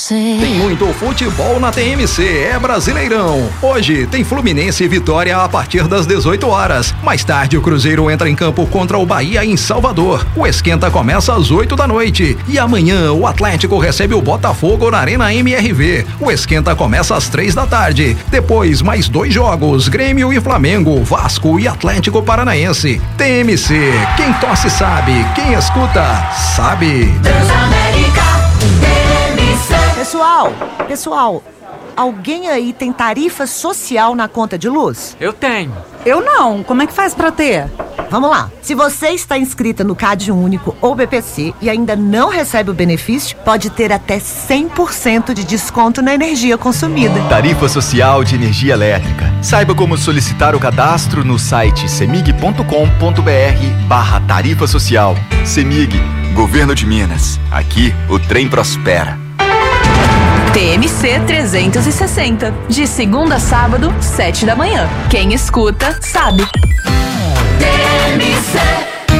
Tem muito futebol na TMC, é Brasileirão. Hoje tem Fluminense e Vitória a partir das 18 horas. Mais tarde o Cruzeiro entra em campo contra o Bahia em Salvador. O esquenta começa às 8 da noite. E amanhã o Atlético recebe o Botafogo na Arena MRV. O esquenta começa às 3 da tarde. Depois mais 2 jogos, Grêmio e Flamengo, Vasco e Atlético Paranaense. TMC, quem torce sabe, quem escuta sabe. Transamérica, TMC. Pessoal, alguém aí tem tarifa social na conta de luz? Eu tenho. Eu não. Como é que faz pra ter? Vamos lá. Se você está inscrita no CAD Único ou BPC e ainda não recebe o benefício, pode ter até 100% de desconto na energia consumida. Tarifa Social de Energia Elétrica. Saiba como solicitar o cadastro no site cemig.com.br/tarifa social. Cemig, Governo de Minas. Aqui o trem prospera. TMC 360. De segunda a sábado, 7 da manhã. Quem escuta, sabe. TMC.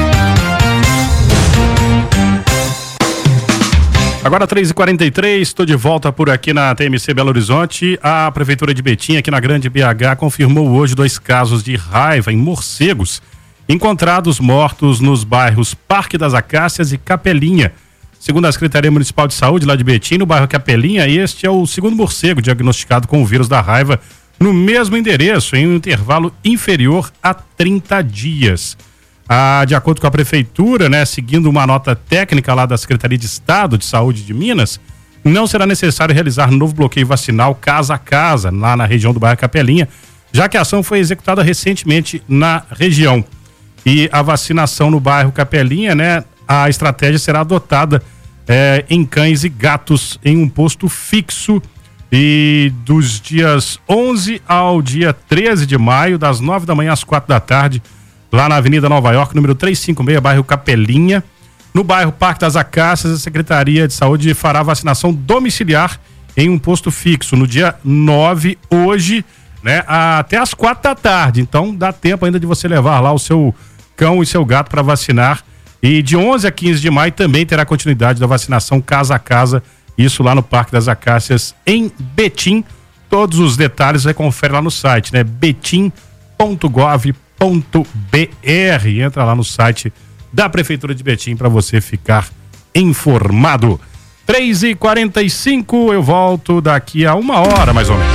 Agora 3h43, estou de volta por aqui na TMC Belo Horizonte. A Prefeitura de Betim, aqui na Grande BH, confirmou hoje 2 casos de raiva em morcegos encontrados mortos nos bairros Parque das Acácias e Capelinha. Segundo a Secretaria Municipal de Saúde lá de Betim, no bairro Capelinha, este é o segundo morcego diagnosticado com o vírus da raiva no mesmo endereço, em um intervalo inferior a 30 dias. De acordo com a Prefeitura, seguindo uma nota técnica lá da Secretaria de Estado de Saúde de Minas, não será necessário realizar novo bloqueio vacinal casa a casa, lá na região do bairro Capelinha, já que a ação foi executada recentemente na região. E a vacinação no bairro Capelinha, a estratégia será adotada em cães e gatos em um posto fixo e dos dias 11 ao dia 13 de maio, das 9 da manhã às 4 da tarde, lá na Avenida Nova York, número 356, bairro Capelinha. No bairro Parque das Acácias, a Secretaria de Saúde fará vacinação domiciliar em um posto fixo no dia 9, hoje, até às 4 da tarde. Então dá tempo ainda de você levar lá o seu cão e seu gato para vacinar. E de 11 a 15 de maio também terá continuidade da vacinação casa a casa, isso lá no Parque das Acácias, em Betim. Todos os detalhes você confere lá no site, betim.gov.br. Entra lá no site da Prefeitura de Betim para você ficar informado. 3h45, eu volto daqui a 1 hora, mais ou menos.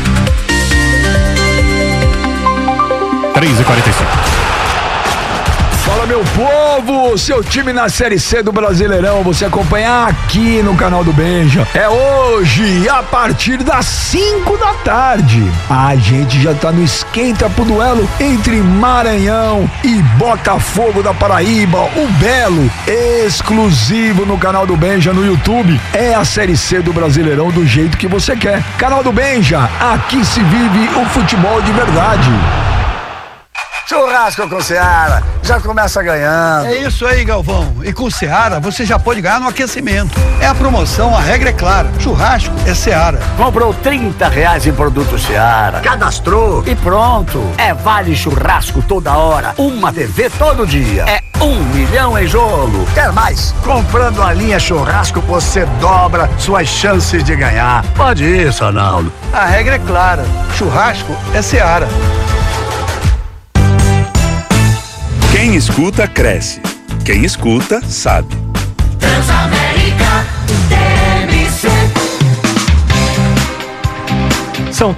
3h45. Fala, meu povo, seu time na Série C do Brasileirão, você acompanha aqui no canal do Benja. É hoje, a partir das 5 da tarde. A gente já tá no esquenta pro duelo entre Maranhão e Botafogo da Paraíba, o Belo, exclusivo no canal do Benja no YouTube. É a Série C do Brasileirão do jeito que você quer. Canal do Benja, aqui se vive o futebol de verdade. Churrasco com Seara, já começa ganhando. É isso aí, Galvão. E com Seara você já pode ganhar no aquecimento. É a promoção, a regra é clara. Churrasco é Seara. Comprou R$30 em produto Seara, cadastrou e pronto. É vale churrasco toda hora, uma TV todo dia. É 1 milhão em jogo. Quer mais? Comprando a linha churrasco você dobra suas chances de ganhar. Pode ir, Sonaldo. A regra é clara. Churrasco é Seara. Quem escuta, cresce. Quem escuta, sabe. Transamérica, TMC. São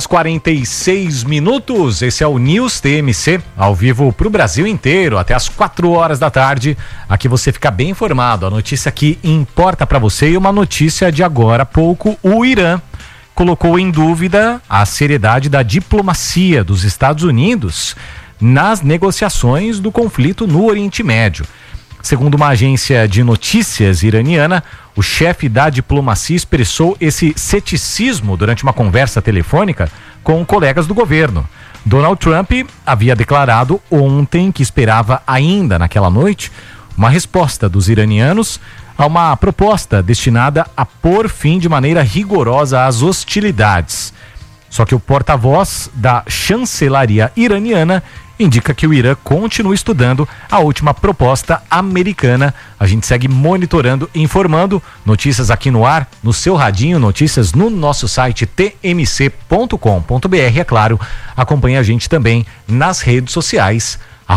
3h46. Esse é o News TMC, ao vivo para o Brasil inteiro, até às 4 horas da tarde. Aqui você fica bem informado. A notícia que importa para você, e uma notícia de agora há pouco: o Irã colocou em dúvida a seriedade da diplomacia dos Estados Unidos nas negociações do conflito no Oriente Médio. Segundo uma agência de notícias iraniana, o chefe da diplomacia expressou esse ceticismo durante uma conversa telefônica com colegas do governo. Donald Trump havia declarado ontem que esperava ainda naquela noite uma resposta dos iranianos a uma proposta destinada a pôr fim de maneira rigorosa às hostilidades. Só que o porta-voz da chancelaria iraniana indica que o Irã continua estudando a última proposta americana. A gente segue monitorando e informando. Notícias aqui no ar, no seu radinho, notícias no nosso site tmc.com.br. É claro, acompanhe a gente também nas redes sociais,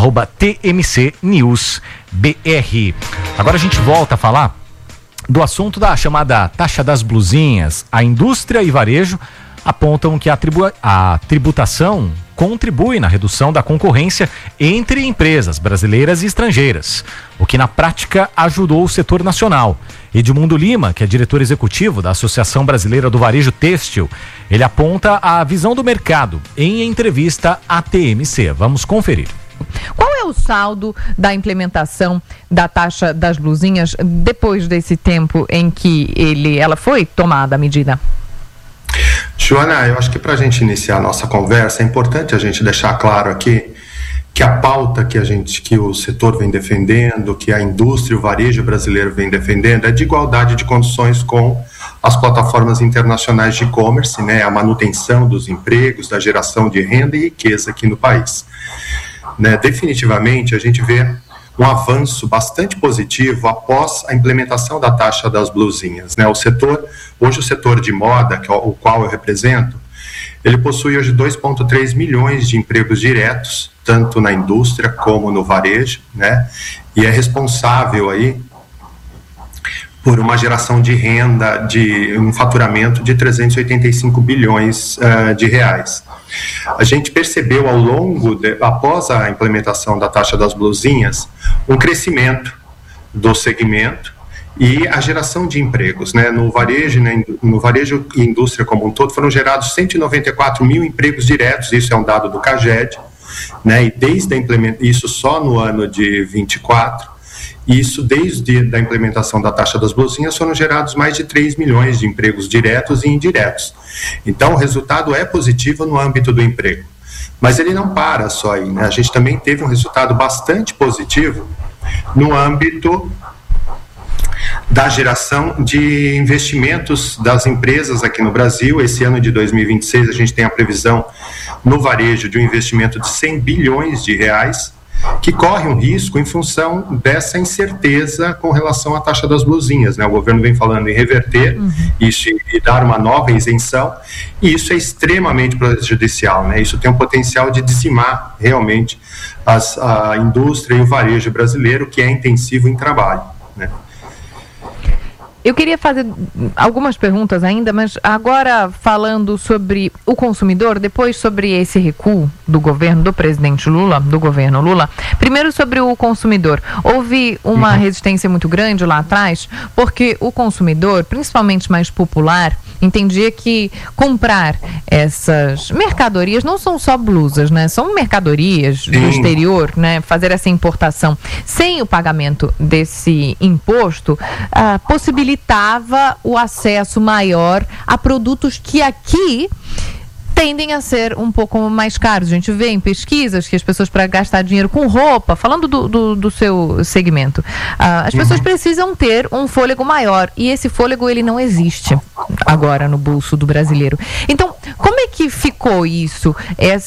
@TMCNewsBR. Agora a gente volta a falar do assunto da chamada taxa das blusinhas. A indústria e varejo apontam que a tributação contribui na redução da concorrência entre empresas brasileiras e estrangeiras, o que na prática ajudou o setor nacional. Edmundo Lima, que é diretor executivo da Associação Brasileira do Varejo Têxtil, ele aponta a visão do mercado em entrevista à TMC. Vamos conferir. Qual é o saldo da implementação da taxa das blusinhas depois desse tempo em que ela foi tomada a medida? Joana, eu acho que para a gente iniciar a nossa conversa é importante a gente deixar claro aqui que a pauta que o setor vem defendendo, que a indústria e o varejo brasileiro vem defendendo, é de igualdade de condições com as plataformas internacionais de e-commerce, né, a manutenção dos empregos, da geração de renda e riqueza aqui no país. Né, definitivamente a gente vê um avanço bastante positivo após a implementação da taxa das blusinhas, né? Hoje o setor de moda, o qual eu represento, ele possui hoje 2,3 milhões de empregos diretos, tanto na indústria como no varejo, né? E é responsável aí por uma geração de renda, de um faturamento de 385 bilhões de reais. A gente percebeu após a implementação da taxa das blusinhas, um crescimento do segmento e a geração de empregos, né? No varejo e indústria como um todo foram gerados 194 mil empregos diretos, isso é um dado do CAGED, né? E isso só no ano de 24, isso desde a implementação da taxa das blusinhas foram gerados mais de 3 milhões de empregos diretos e indiretos. Então o resultado é positivo no âmbito do emprego. Mas ele não para só aí, né? A gente também teve um resultado bastante positivo no âmbito da geração de investimentos das empresas aqui no Brasil. Esse ano de 2026 a gente tem a previsão no varejo de um investimento de 100 bilhões de reais, que corre um risco em função dessa incerteza com relação à taxa das blusinhas, né? O governo vem falando em reverter isso e dar uma nova isenção, e isso é extremamente prejudicial, né? Isso tem um potencial de dizimar realmente a indústria e o varejo brasileiro, que é intensivo em trabalho, né? Eu queria fazer algumas perguntas ainda, mas agora falando sobre o consumidor, depois sobre esse recuo do governo, do presidente Lula, do governo Lula. Primeiro sobre o consumidor. Houve uma resistência muito grande lá atrás, porque o consumidor, principalmente mais popular, entendia que comprar essas mercadorias não são só blusas, né? São mercadorias do exterior, né? Fazer essa importação sem o pagamento desse imposto possibilitava o acesso maior a produtos que aqui tendem a ser um pouco mais caros. A gente vê em pesquisas que as pessoas, para gastar dinheiro com roupa, falando do seu segmento, as pessoas precisam ter um fôlego maior, e esse fôlego ele não existe agora no bolso do brasileiro. Então, como é que ficou isso?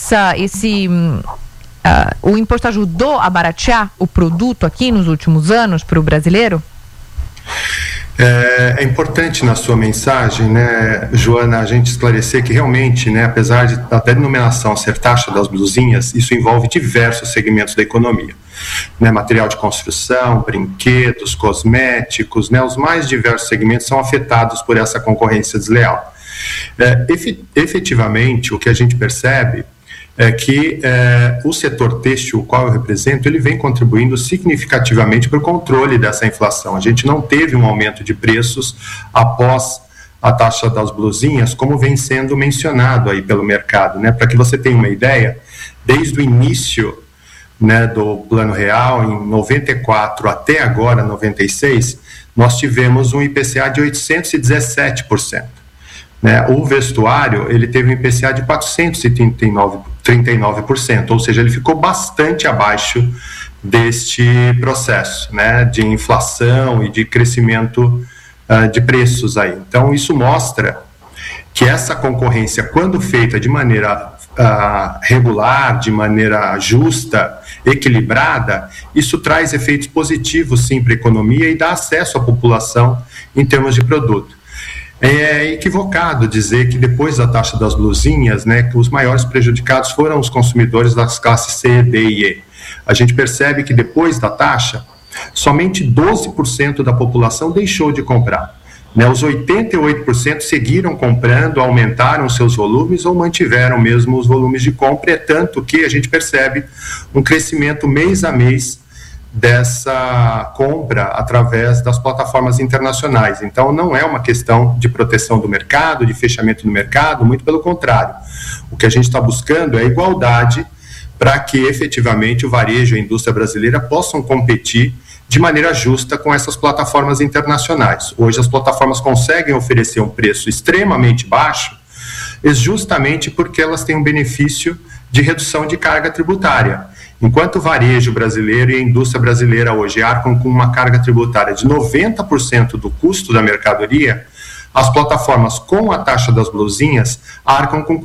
O imposto ajudou a baratear o produto aqui nos últimos anos para o brasileiro? É importante na sua mensagem, né, Joana, a gente esclarecer que realmente, né, apesar da denominação ser taxa das blusinhas, isso envolve diversos segmentos da economia, né, material de construção, brinquedos, cosméticos, né, os mais diversos segmentos são afetados por essa concorrência desleal. Efetivamente, o que a gente percebe é que o setor têxtil, o qual eu represento, ele vem contribuindo significativamente para o controle dessa inflação. A gente não teve um aumento de preços após a taxa das blusinhas, como vem sendo mencionado aí pelo mercado, né? Para que você tenha uma ideia, desde o início, né, do Plano Real, em 94 até agora, 96, nós tivemos um IPCA de 817%. Né? O vestuário, ele teve um IPCA de 439%, ou seja, ele ficou bastante abaixo deste processo, né, de inflação e de crescimento de preços aí. Então, isso mostra que essa concorrência, quando feita de maneira regular, de maneira justa, equilibrada, isso traz efeitos positivos, sim, para a economia e dá acesso à população em termos de produto. É equivocado dizer que depois da taxa das blusinhas, né, que os maiores prejudicados foram os consumidores das classes C, D e E. A gente percebe que depois da taxa, somente 12% da população deixou de comprar. Os 88% seguiram comprando, aumentaram seus volumes ou mantiveram mesmo os volumes de compra, é tanto que a gente percebe um crescimento mês a mês dessa compra através das plataformas internacionais. Então não é uma questão de proteção do mercado, de fechamento do mercado, muito pelo contrário. O que a gente está buscando é igualdade para que efetivamente o varejo e a indústria brasileira possam competir de maneira justa com essas plataformas internacionais. Hoje as plataformas conseguem oferecer um preço extremamente baixo, justamente porque elas têm um benefício de redução de carga tributária. Enquanto o varejo brasileiro e a indústria brasileira hoje arcam com uma carga tributária de 90% do custo da mercadoria, as plataformas com a taxa das blusinhas arcam com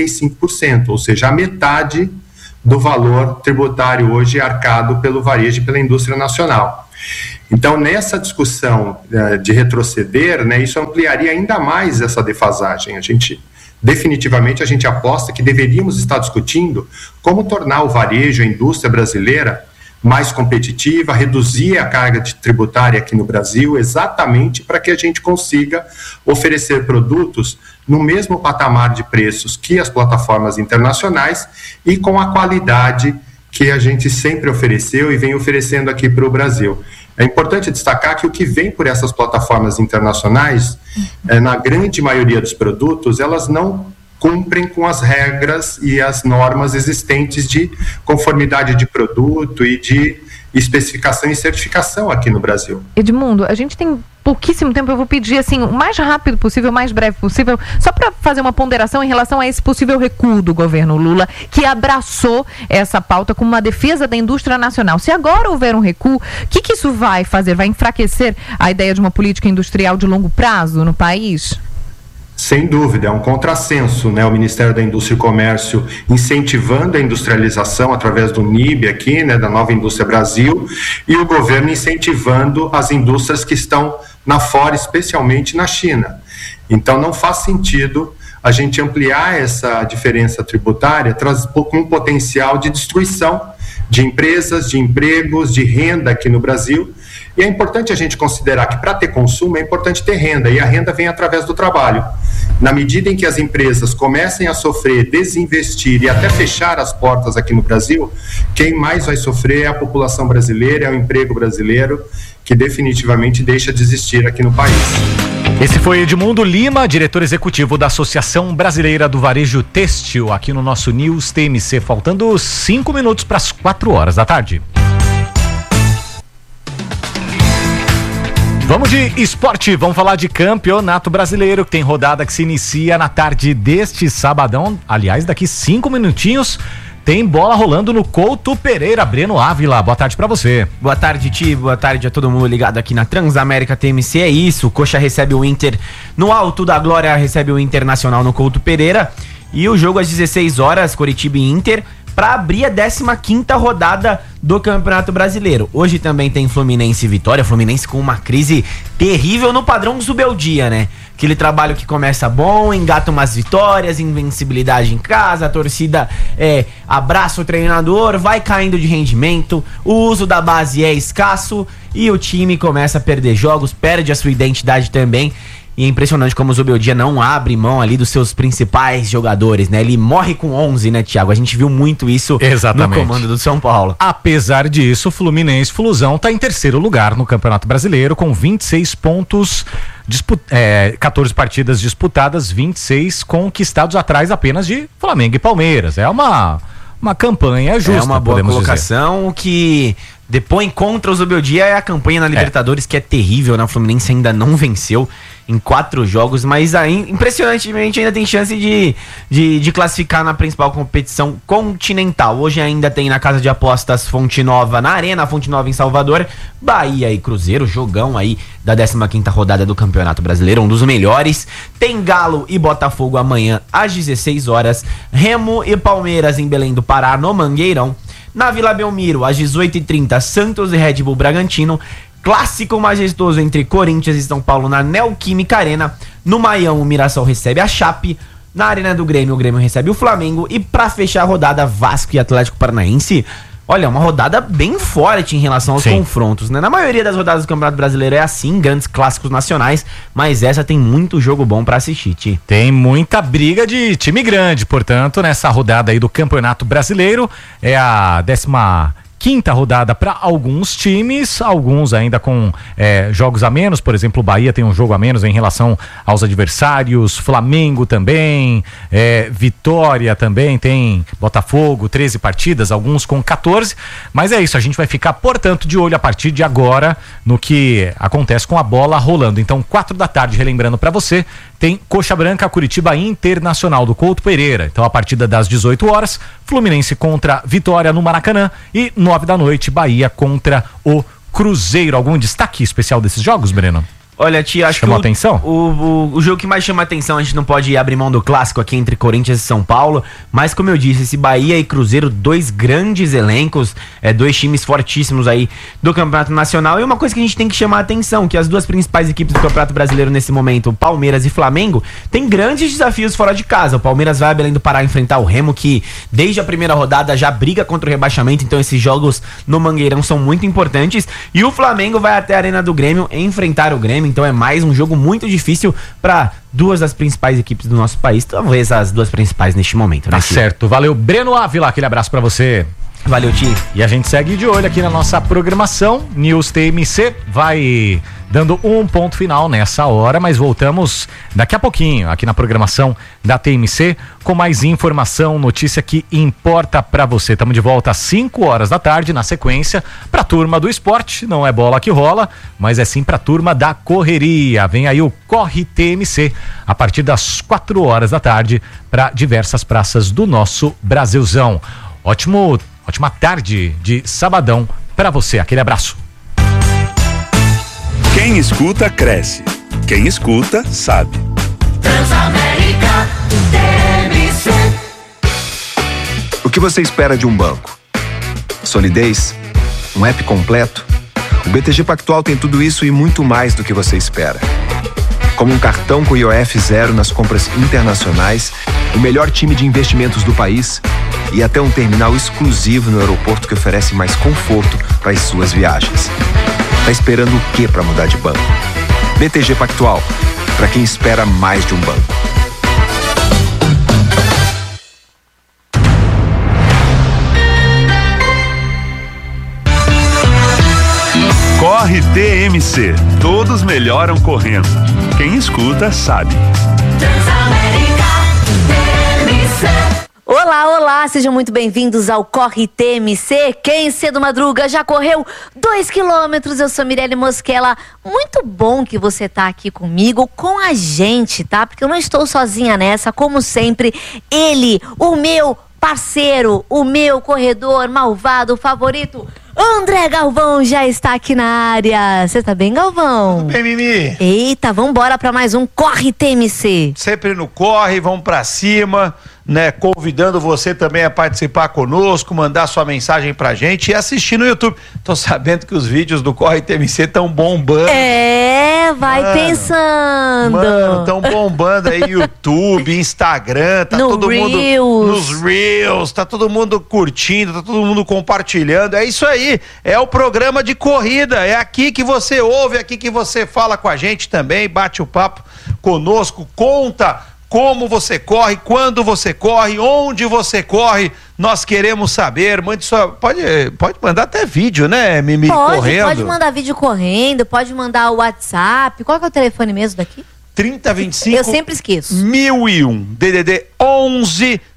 45%, ou seja, a metade do valor tributário hoje arcado pelo varejo e pela indústria nacional. Então, nessa discussão de retroceder, né, isso ampliaria ainda mais essa defasagem. Definitivamente, a gente aposta que deveríamos estar discutindo como tornar o varejo, a indústria brasileira, mais competitiva, reduzir a carga tributária aqui no Brasil, exatamente para que a gente consiga oferecer produtos no mesmo patamar de preços que as plataformas internacionais e com a qualidade que a gente sempre ofereceu e vem oferecendo aqui para o Brasil. É importante destacar que o que vem por essas plataformas internacionais, na grande maioria dos produtos, elas não cumprem com as regras e as normas existentes de conformidade de produto e de especificação e certificação aqui no Brasil. Edmundo, a gente tem pouquíssimo tempo, eu vou pedir assim, o mais rápido possível, o mais breve possível, só para fazer uma ponderação em relação a esse possível recuo do governo Lula, que abraçou essa pauta como uma defesa da indústria nacional. Se agora houver um recuo, o que isso vai fazer? Vai enfraquecer a ideia de uma política industrial de longo prazo no país? Sem dúvida, é um contrassenso, né? O Ministério da Indústria e Comércio incentivando a industrialização através do NIB aqui, né, da Nova Indústria Brasil, e o governo incentivando as indústrias que estão na fora, especialmente na China. Então não faz sentido a gente ampliar essa diferença tributária com um potencial de destruição de empresas, de empregos, de renda aqui no Brasil. E é importante a gente considerar que para ter consumo é importante ter renda, e a renda vem através do trabalho. Na medida em que as empresas comecem a sofrer, desinvestir e até fechar as portas aqui no Brasil, quem mais vai sofrer é a população brasileira, é o emprego brasileiro, que definitivamente deixa de existir aqui no país. Esse foi Edmundo Lima, diretor executivo da Associação Brasileira do Varejo Têxtil, aqui no nosso News TMC, faltando 5 minutos para as 4 horas da tarde. Vamos de esporte, vamos falar de Campeonato Brasileiro, que tem rodada que se inicia na tarde deste sabadão. Aliás, daqui 5 minutinhos tem bola rolando no Couto Pereira. Breno Ávila, boa tarde pra você. Boa tarde, Ti, boa tarde a todo mundo ligado aqui na Transamérica TMC. É isso, o Coxa recebe o Inter no Alto da Glória, recebe o Internacional no Couto Pereira. E o jogo às 16 horas, Coritiba e Inter, para abrir a 15ª rodada do Campeonato Brasileiro. Hoje também tem Fluminense e Vitória. Fluminense com uma crise terrível no padrão Zubeldia, né? Aquele trabalho que começa bom, engata umas vitórias, invencibilidade em casa, a torcida abraça o treinador, vai caindo de rendimento, o uso da base é escasso e o time começa a perder jogos, perde a sua identidade também. E é impressionante como o Zubeldia não abre mão ali dos seus principais jogadores, né? Ele morre com 11, né, Thiago? A gente viu muito isso no comando do São Paulo. Apesar disso, o Fluminense Flusão está em terceiro lugar no Campeonato Brasileiro com 26 pontos, 14 partidas disputadas, 26 conquistados, atrás apenas de Flamengo e Palmeiras. É uma campanha justa, é uma boa colocação, dizer. Que depõe contra o Zubeldia. É a campanha na Libertadores que é terrível, né? O Fluminense ainda não venceu em 4 jogos, mas aí, impressionantemente ainda tem chance de classificar na principal competição continental. Hoje ainda tem na Casa de Apostas Fonte Nova, na Arena Fonte Nova em Salvador, Bahia e Cruzeiro, jogão aí da 15ª rodada do Campeonato Brasileiro, um dos melhores. Tem Galo e Botafogo amanhã às 16 horas, Remo e Palmeiras em Belém do Pará, no Mangueirão. Na Vila Belmiro, às 18h30, Santos e Red Bull Bragantino. Clássico majestoso entre Corinthians e São Paulo na Neoquímica Arena. No Maião, o Mirassol recebe a Chape. Na Arena do Grêmio, o Grêmio recebe o Flamengo. E pra fechar a rodada, Vasco e Atlético Paranaense. Olha, uma rodada bem forte em relação aos confrontos, né? Na maioria das rodadas do Campeonato Brasileiro é assim, grandes clássicos nacionais. Mas essa tem muito jogo bom pra assistir, Ti. Tem muita briga de time grande, portanto, nessa rodada aí do Campeonato Brasileiro. É a 15ª rodada para alguns times, alguns ainda com jogos a menos. Por exemplo, o Bahia tem um jogo a menos em relação aos adversários, Flamengo também, Vitória também tem, Botafogo, 13 partidas, alguns com 14, mas é isso, a gente vai ficar, portanto, de olho a partir de agora no que acontece com a bola rolando. Então, 4 da tarde, relembrando para você, tem Coxa Branca, Curitiba Internacional do Couto Pereira. Então, a partida das 18 horas, Fluminense contra Vitória no Maracanã e 9 da noite, Bahia contra o Cruzeiro. Algum destaque especial desses jogos, Breno? Olha, Tia, acho Chamou atenção? O jogo que mais chama atenção, a gente não pode abrir mão do clássico aqui entre Corinthians e São Paulo, mas como eu disse, esse Bahia e Cruzeiro, 2 grandes elencos, 2 times fortíssimos aí do Campeonato Nacional. E uma coisa que a gente tem que chamar a atenção, que as 2 principais equipes do Campeonato Brasileiro nesse momento, Palmeiras e Flamengo, tem grandes desafios fora de casa. O Palmeiras vai a Belém do Pará enfrentar o Remo, que desde a primeira rodada já briga contra o rebaixamento, então esses jogos no Mangueirão são muito importantes. E o Flamengo vai até a Arena do Grêmio enfrentar o Grêmio. Então é mais um jogo muito difícil para 2 das principais equipes do nosso país, talvez as 2 principais neste momento, né? Tá certo, valeu, Breno Ávila, aquele abraço para você. Valeu, Ti. E a gente segue de olho aqui na nossa programação. News TMC vai dando um ponto final nessa hora, mas voltamos daqui a pouquinho aqui na programação da TMC com mais informação, notícia que importa pra você. Estamos de volta às 5 horas da tarde, na sequência, pra turma do esporte. Não é bola que rola, mas é sim pra turma da correria. Vem aí o Corre TMC a partir das 4 horas da tarde para diversas praças do nosso Brasilzão. Ótima tarde de sabadão pra você. Aquele abraço. Quem escuta, cresce. Quem escuta, sabe. Transamérica TMC. O que você espera de um banco? Solidez? Um app completo? O BTG Pactual tem tudo isso e muito mais do que você espera. Como um cartão com IOF zero nas compras internacionais, o melhor time de investimentos do país e até um terminal exclusivo no aeroporto que oferece mais conforto para as suas viagens. Tá esperando o que para mudar de banco? BTG Pactual, para quem espera mais de um banco. Corre TMC. Todos melhoram correndo. Quem escuta, sabe. Transamérica TMC. Olá, olá, sejam muito bem-vindos ao Corre TMC. Quem cedo madruga já correu 2 quilômetros, eu sou Mirelle Mosquela. Muito bom que você tá aqui comigo, com a gente, tá? Porque eu não estou sozinha nessa, como sempre, ele, o meu parceiro, o meu corredor malvado favorito, André Galvão, já está aqui na área. Você tá bem, Galvão? Tudo bem, Mimi? Eita, vambora pra mais um Corre TMC. Sempre no corre, vamos pra cima, né? Convidando você também a participar conosco, mandar sua mensagem pra gente e assistir no YouTube. Tô sabendo que os vídeos do Corre TMC estão bombando. Vai pensando. Mano, estão bombando aí YouTube, Instagram, tá todo mundo nos Reels, tá todo mundo curtindo, tá todo mundo compartilhando. É isso aí, é o programa de corrida, é aqui que você ouve, é aqui que você fala com a gente também, bate o papo conosco, conta como você corre, quando você corre, onde você corre, nós queremos saber. Mande só, pode mandar até vídeo, né, Mimi? Correndo. Pode mandar vídeo correndo, pode mandar o WhatsApp. Qual que é o telefone mesmo daqui? 3025 Eu sempre esqueço. 1001, DDD 11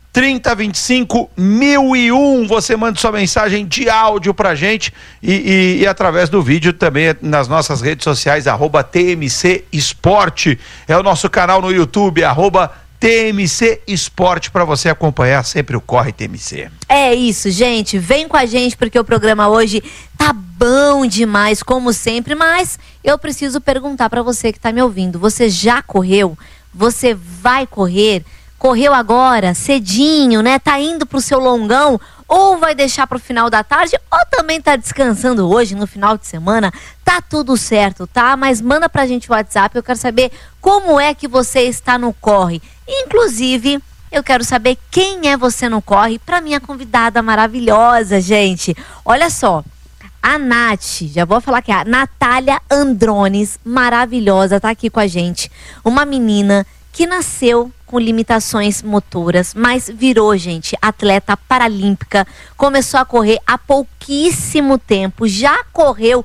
3025-1001. Você manda sua mensagem de áudio pra gente e através do vídeo também nas nossas redes sociais, @TMC Esporte. É o nosso canal no YouTube, @TMC Esporte, para você acompanhar sempre o Corre TMC. É isso, gente. Vem com a gente porque o programa hoje tá bom demais, como sempre, mas eu preciso perguntar para você que tá me ouvindo. Você já correu? Você vai correr? Correu agora, cedinho, né? Tá indo pro seu longão? Ou vai deixar pro final da tarde? Ou também tá descansando hoje, no final de semana? Tá tudo certo, tá? Mas manda pra gente o WhatsApp, eu quero saber como é que você está no Corre. Inclusive, eu quero saber quem é você no Corre pra minha convidada maravilhosa, gente. Olha só, a Nath, já vou falar que é a Natália Andrones, maravilhosa, tá aqui com a gente. Uma menina que nasceu com limitações motoras, mas virou, gente, atleta paralímpica, começou a correr há pouquíssimo tempo, já correu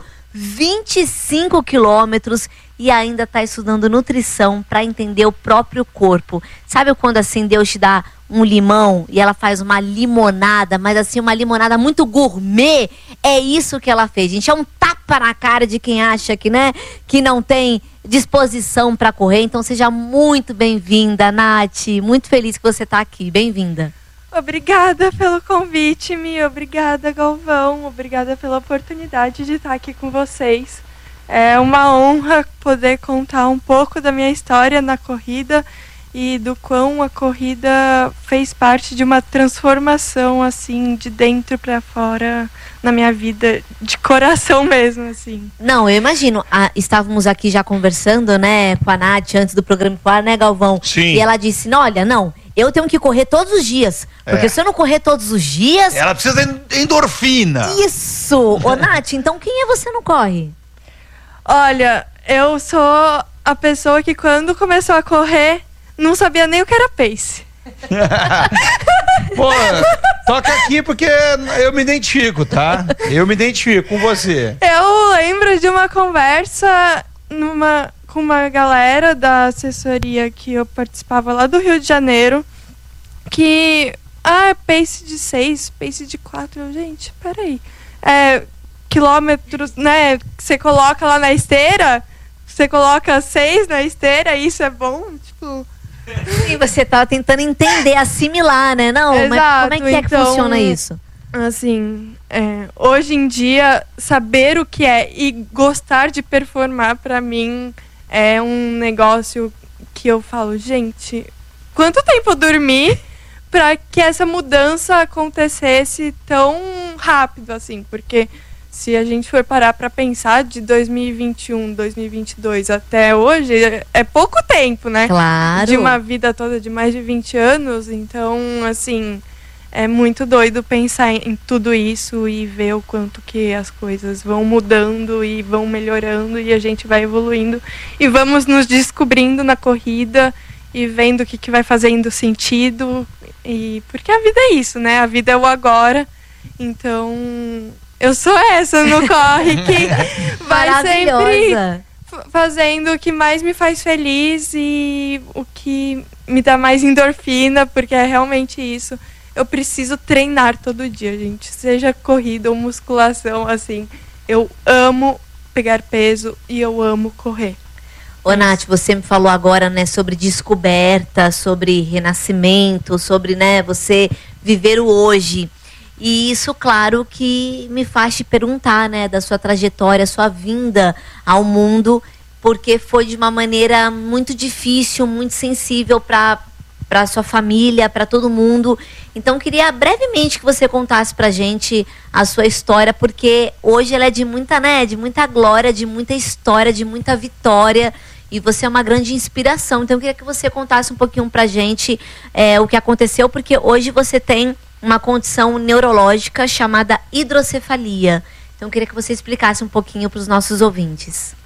25 quilômetros e ainda está estudando nutrição para entender o próprio corpo. Sabe quando assim Deus te dá um limão e ela faz uma limonada, mas assim uma limonada muito gourmet? É isso que ela fez, gente. É um tapa na cara de quem acha que, né, que não tem disposição para correr. Então seja muito bem-vinda, Nath. Muito feliz que você está aqui. Bem-vinda. Obrigada pelo convite, Mi. Obrigada, Galvão. Obrigada pela oportunidade de estar aqui com vocês. É uma honra poder contar um pouco da minha história na corrida e do quão a corrida fez parte de uma transformação, assim, de dentro para fora na minha vida, de coração mesmo, assim. Não, eu imagino. Estávamos aqui já conversando, né, com a Nath antes do programa, né, Galvão? Sim. E ela disse, olha, não, eu tenho que correr todos os dias. Porque se eu não correr todos os dias... Ela precisa de endorfina. Isso! Ô, Nath, então quem é você não corre? Olha, eu sou a pessoa que quando começou a correr, não sabia nem o que era pace. Pô, toca aqui porque eu me identifico, tá? Eu me identifico com você. Eu lembro de uma conversa com uma galera da assessoria que eu participava lá do Rio de Janeiro, que, pace de 6, pace de 4, gente, peraí. Quilômetros, né, que você coloca lá na esteira, você coloca 6 na esteira, isso é bom, tipo... E você tá tentando entender, assimilar, né? Não, Exato, mas como é que então, funciona isso? Assim, hoje em dia, saber o que é e gostar de performar, pra mim, é um negócio que eu falo, gente, quanto tempo eu dormi pra que essa mudança acontecesse tão rápido, assim? Porque se a gente for parar para pensar de 2021, 2022 até hoje, é pouco tempo, né? Claro. De uma vida toda de mais de 20 anos. Então, assim, é muito doido pensar em tudo isso e ver o quanto que as coisas vão mudando e vão melhorando e a gente vai evoluindo. E vamos nos descobrindo na corrida e vendo o que vai fazendo sentido. Porque a vida é isso, né? A vida é o agora. Então... eu sou essa no Corre que vai sempre fazendo o que mais me faz feliz e o que me dá mais endorfina, porque é realmente isso. Eu preciso treinar todo dia, gente. Seja corrida ou musculação, assim. Eu amo pegar peso e eu amo correr. Ô, Nath, você me falou agora, né, sobre descoberta, sobre renascimento, sobre, né, você viver o hoje. E isso, claro, que me faz te perguntar, né, da sua trajetória, sua vinda ao mundo, porque foi de uma maneira muito difícil, muito sensível para sua família, para todo mundo. Então, queria brevemente que você contasse pra gente a sua história, porque hoje ela é de muita, né, de muita glória, de muita história, de muita vitória. E você é uma grande inspiração. Então, eu queria que você contasse um pouquinho pra gente o que aconteceu, porque hoje você tem uma condição neurológica chamada hidrocefalia. Então, eu queria que você explicasse um pouquinho para os nossos ouvintes.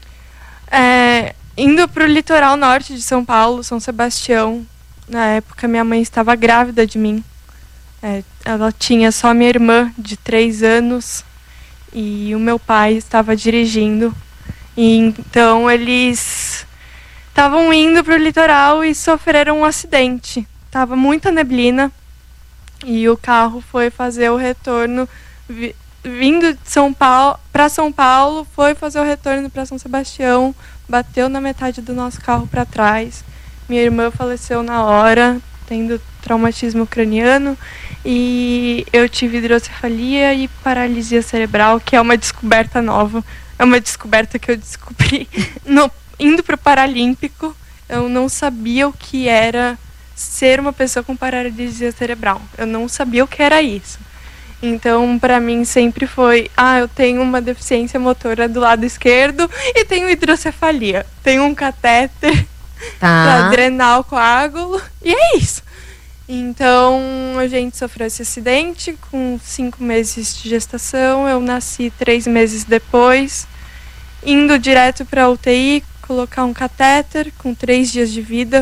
Indo para o litoral norte de São Paulo, São Sebastião, na época minha mãe estava grávida de mim. Ela tinha só minha irmã de 3 anos e o meu pai estava dirigindo. E então, eles estavam indo para o litoral e sofreram um acidente. Tava muita neblina. E o carro foi fazer o retorno, vindo de São Paulo para São Paulo, foi fazer o retorno para São Sebastião, bateu na metade do nosso carro para trás. Minha irmã faleceu na hora, tendo traumatismo craniano, e eu tive hidrocefalia e paralisia cerebral, que é uma descoberta nova. É uma descoberta que eu descobri indo para o Paralímpico. Eu não sabia o que era ser uma pessoa com paralisia cerebral. Eu não sabia o que era isso. Então, para mim, sempre foi, eu tenho uma deficiência motora do lado esquerdo e tenho hidrocefalia. Tenho um catéter para drenar o coágulo, e é isso. Então, a gente sofreu esse acidente com 5 meses de gestação. Eu nasci 3 meses depois, indo direto para a UTI, colocar um catéter com 3 dias de vida.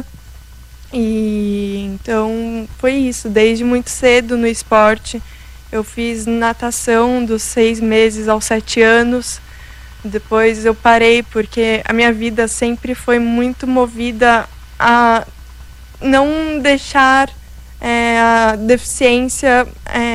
E então foi isso, desde muito cedo no esporte. Eu fiz natação dos 6 meses aos 7 anos. Depois eu parei porque a minha vida sempre foi muito movida a não deixar a deficiência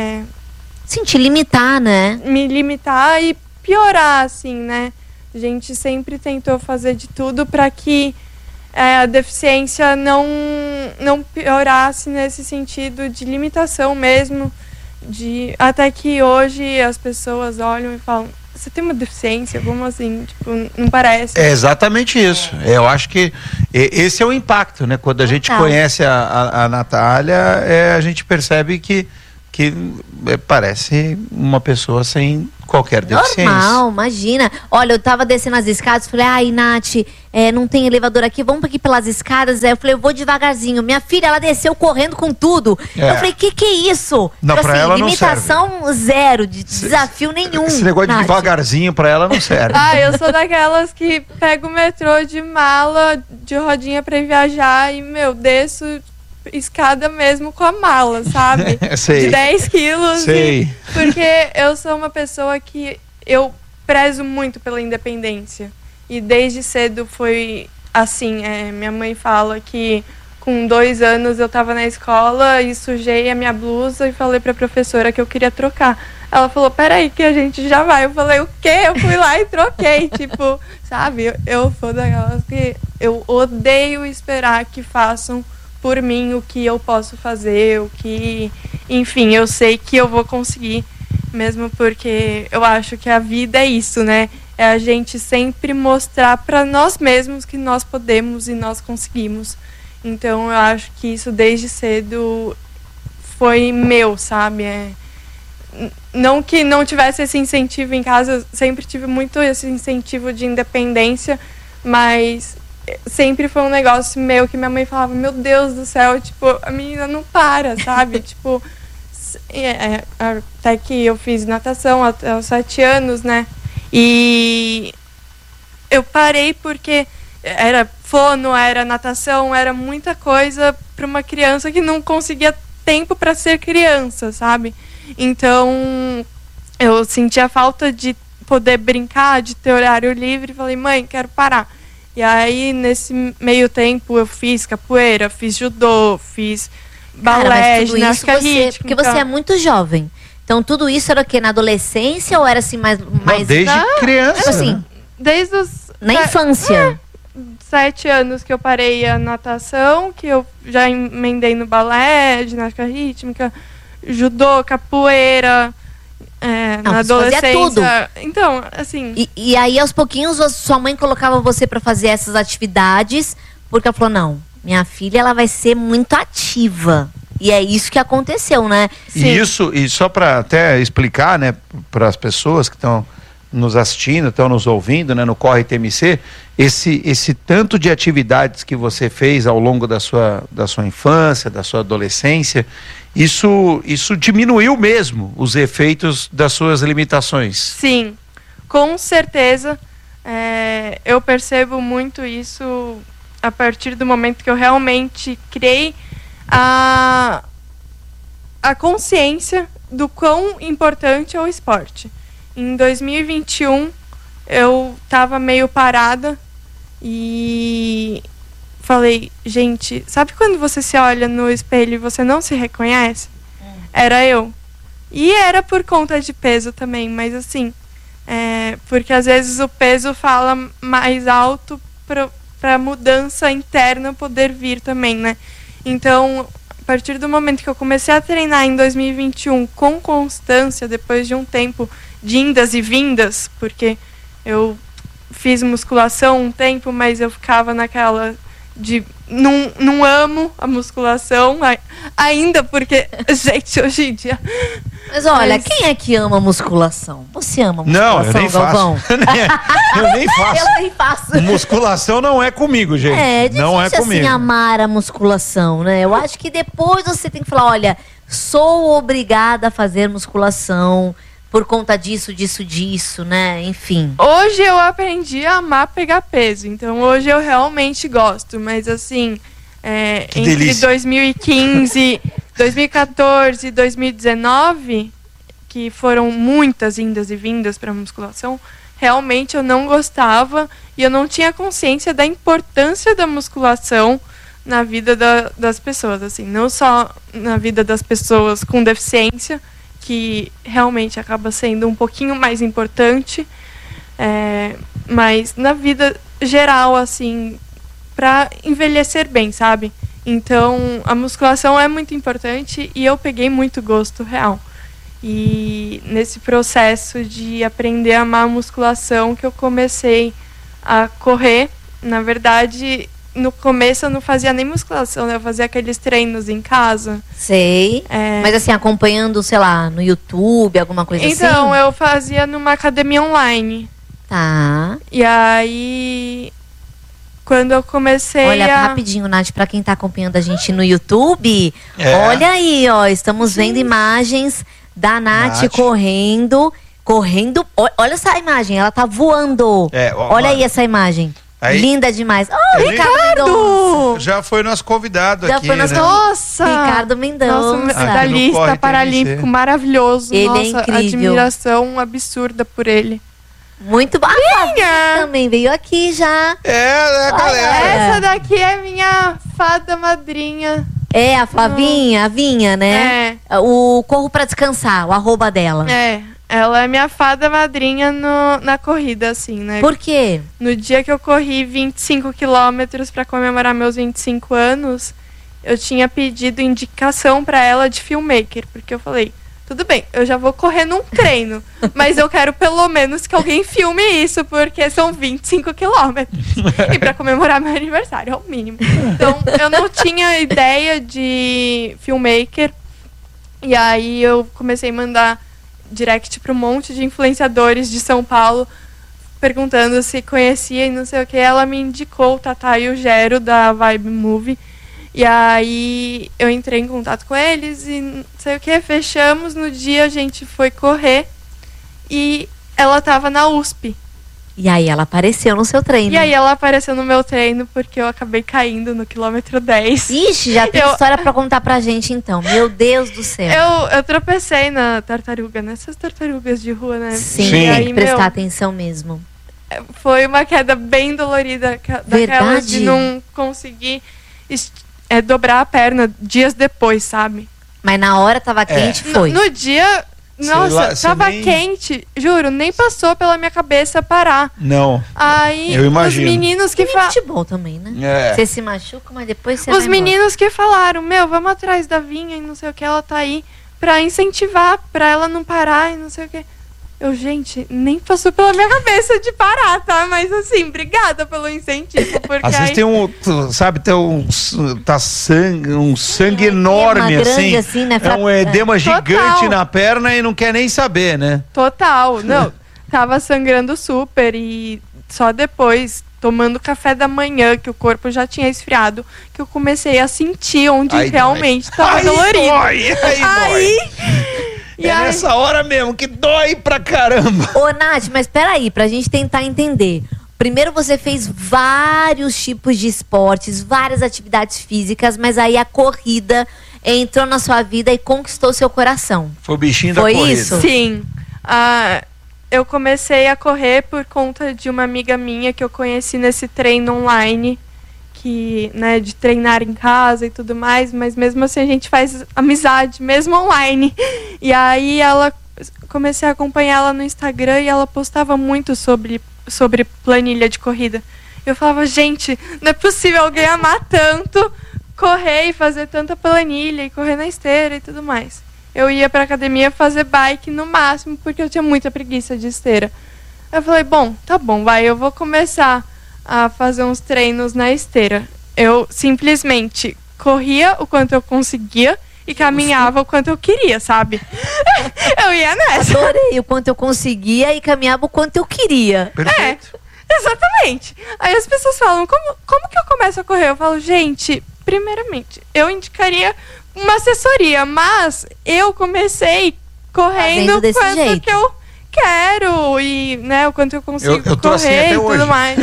te limitar, né? Me limitar e piorar, assim, né? A gente sempre tentou fazer de tudo para que a deficiência não piorasse nesse sentido de limitação mesmo, até que hoje as pessoas olham e falam, você tem uma deficiência? Como assim? Tipo, não parece. É exatamente isso. Eu acho que esse é o impacto, né? Quando a gente conhece a Natália, a gente percebe que parece uma pessoa sem qualquer deficiência. Normal, imagina. Olha, eu tava descendo as escadas, falei, ai, Nath, não tem elevador aqui, vamos aqui pelas escadas. Aí eu falei, eu vou devagarzinho. Minha filha, ela desceu correndo com tudo. Eu falei, que é isso? Não, então, pra ela não limitação zero, de desafio nenhum. Esse negócio de devagarzinho pra ela não serve. Eu sou daquelas que pego o metrô de mala, de rodinha pra ir viajar e, desço escada mesmo com a mala, sabe? Sei. De 10 quilos. Sei. Porque eu sou uma pessoa que eu prezo muito pela independência. E desde cedo foi assim. Minha mãe fala que com 2 anos eu tava na escola e sujei a minha blusa e falei pra professora que eu queria trocar. Ela falou, peraí que a gente já vai. Eu falei, o quê? Eu fui lá e troquei. Tipo, sabe? Eu sou daquelas que eu odeio esperar que façam por mim o que eu posso fazer, enfim, eu sei que eu vou conseguir, mesmo porque eu acho que a vida é isso, né? É a gente sempre mostrar para nós mesmos que nós podemos e nós conseguimos. Então eu acho que isso desde cedo foi meu, sabe? Não que não tivesse esse incentivo em casa, eu sempre tive muito esse incentivo de independência, mas sempre foi um negócio meu que minha mãe falava, meu Deus do céu, tipo, a menina não para, sabe? Tipo, até que eu fiz natação até os 7 anos, né? E eu parei porque era fono, era natação, era muita coisa para uma criança que não conseguia tempo para ser criança, sabe? Então, eu sentia falta de poder brincar, de ter horário livre, e falei, mãe, quero parar. E aí, nesse meio tempo, eu fiz capoeira, fiz judô, fiz balé, ginástica rítmica. Porque você é muito jovem. Então, tudo isso era o quê? Na adolescência ou era assim mais... Desde criança. Assim, desde os... Na infância. 7 anos que eu parei a natação, que eu já emendei no balé, ginástica rítmica, judô, capoeira... na adolescência. Tudo. Então, assim... E aí, aos pouquinhos, sua mãe colocava você pra fazer essas atividades, porque ela falou, não, minha filha, ela vai ser muito ativa. E é isso que aconteceu, né? E só pra até explicar, né, para as pessoas que estão nos assistindo, estão nos ouvindo, né, no Corre TMC, esse tanto de atividades que você fez ao longo da sua infância, da sua adolescência, isso diminuiu mesmo os efeitos das suas limitações. Sim, com certeza. Eu percebo muito isso a partir do momento que eu realmente criei a consciência do quão importante é o esporte. Em 2021, eu estava meio parada e falei, gente, sabe quando você se olha no espelho e você não se reconhece? era eu. E era por conta de peso também, mas assim, porque às vezes o peso fala mais alto para mudança interna poder vir também, né? Então, a partir do momento que eu comecei a treinar em 2021 com constância, depois de um tempo de indas e vindas, porque eu fiz musculação um tempo, mas eu ficava naquela de não amo a musculação ainda, porque, gente, hoje em dia... Mas olha, quem é que ama musculação? Você ama musculação, Não, eu nem Galvão? faço. Eu nem faço. Eu nem faço. Musculação não é comigo, gente. É difícil não é comigo. assim amar a musculação, né? Eu acho que depois você tem que falar, olha, sou obrigada a fazer musculação por conta disso, né? Enfim. Hoje eu aprendi a amar pegar peso, então hoje eu realmente gosto, mas assim, entre delícia. 2015, 2014 e 2019, que foram muitas indas e vindas para musculação, realmente eu não gostava e eu não tinha consciência da importância da musculação na vida das pessoas, assim, não só na vida das pessoas com deficiência, que realmente acaba sendo um pouquinho mais importante, mas na vida geral, assim, para envelhecer bem, sabe? Então, a musculação é muito importante e eu peguei muito gosto real. E nesse processo de aprender a amar a musculação que eu comecei a correr, na verdade... No começo eu não fazia nem musculação, né? Eu fazia aqueles treinos em casa. Sei. Mas assim, acompanhando, sei lá, no YouTube, alguma coisa assim? Então, eu fazia numa academia online. Tá. E aí, quando eu comecei Olha, rapidinho, Nath, pra quem tá acompanhando a gente no YouTube, olha aí, ó, estamos vendo imagens da Nath correndo, olha essa imagem, ela tá voando. Olha aí essa imagem. Aí. Linda demais. Oh, Ricardo! Já foi nosso convidado Já aqui, foi nosso né? Nossa! Ricardo Mendonça. Nossa, medalhista paralímpico, maravilhoso. Ele Nossa, é incrível. Admiração absurda por ele. Muito bom. Também veio aqui já. Galera. Essa daqui é minha fada madrinha. É, a Flavinha, a Vinha, né? O Corro pra Descansar, o @, dela. Ela é minha fada madrinha na corrida, assim, né? Por quê? No dia que eu corri 25 quilômetros para comemorar meus 25 anos, eu tinha pedido indicação para ela de filmmaker, porque eu falei, tudo bem, eu já vou correr num treino, mas eu quero pelo menos que alguém filme isso, porque são 25 quilômetros. E para comemorar meu aniversário, é o mínimo. Então, eu não tinha ideia de filmmaker, e aí eu comecei a mandar direct para um monte de influenciadores de São Paulo, perguntando se conhecia e não sei o que. Ela me indicou o Tatá e o Gero da Vibe Movie. E aí eu entrei em contato com eles e não sei o que, fechamos. No dia a gente foi correr e ela tava na USP. E aí ela apareceu no seu treino. E aí ela apareceu no meu treino porque eu acabei caindo no quilômetro 10. Ixi, já tem história pra contar pra gente então. Meu Deus do céu. Eu tropecei na tartaruga, nessas tartarugas de rua, né? Sim, aí, prestar atenção mesmo. Foi uma queda bem dolorida, daquelas de não conseguir dobrar a perna dias depois, sabe? Mas na hora tava quente, foi. No dia... Nossa, tava quente, juro, nem passou pela minha cabeça parar. Não. Aí, eu imagino. os meninos que falaram. Futebol também, né? Você se machuca, mas depois você Os meninos que falaram, vamos atrás da Vinha e não sei o que, ela tá aí pra incentivar, pra ela não parar e não sei o que. Gente, nem passou pela minha cabeça de parar, tá? Mas assim, obrigada pelo incentivo. Porque às vezes tem um sangue enorme, grande, assim né? É um edema gigante na perna e não quer nem saber, né? Total, não. Tava sangrando super e só depois, tomando café da manhã, que o corpo já tinha esfriado, que eu comecei a sentir onde realmente tava dolorido. Dói. Nessa hora mesmo, que dói pra caramba. Ô, Nath, mas peraí, pra gente tentar entender. Primeiro você fez vários tipos de esportes, várias atividades físicas, mas aí a corrida entrou na sua vida e conquistou seu coração. Foi o bichinho da corrida. Foi isso? Sim. Eu comecei a correr por conta de uma amiga minha que eu conheci nesse treino online, que, né, de treinar em casa e tudo mais, mas mesmo assim a gente faz amizade, mesmo online. E aí comecei a acompanhar ela no Instagram e ela postava muito sobre planilha de corrida. Eu falava, gente, não é possível alguém amar tanto correr e fazer tanta planilha e correr na esteira e tudo mais. Eu ia pra academia fazer bike no máximo, porque eu tinha muita preguiça de esteira. Eu falei, bom, tá bom, eu vou começar a fazer uns treinos na esteira. Eu simplesmente corria o quanto eu conseguia e caminhava o quanto eu queria, sabe? Eu ia nessa. Adorei o quanto eu conseguia e caminhava o quanto eu queria. Perfeito. Exatamente. Aí as pessoas falam, como que eu começo a correr? Eu falo, gente, primeiramente, eu indicaria uma assessoria, mas eu comecei correndo o quanto que eu quero e, né, o quanto eu consigo eu tô correr assim até e hoje. tudo mais.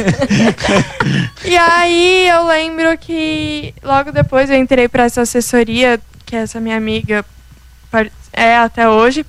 E aí eu lembro que logo depois eu entrei para essa assessoria, que essa minha amiga é até hoje,